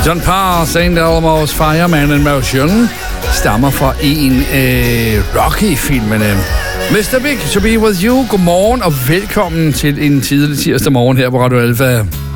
John Parr, St. Elmo's Fireman in Motion, stammer fra en af Rocky-filmene. Mr. Big to be with you. Godmorgen og velkommen til en tidlig tirsdag morgen her på Radio Alfa.